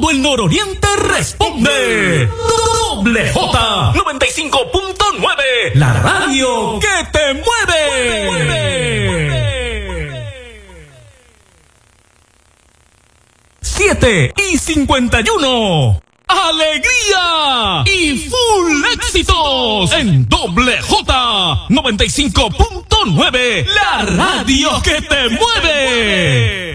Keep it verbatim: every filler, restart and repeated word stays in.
todo el nororiente responde. Doble J noventa y cinco punto nueve, la radio que te mueve. mueve. siete y cincuenta y uno. ¡Alegría! Y full éxitos en Doble J noventa y cinco punto nueve, la radio que te mueve.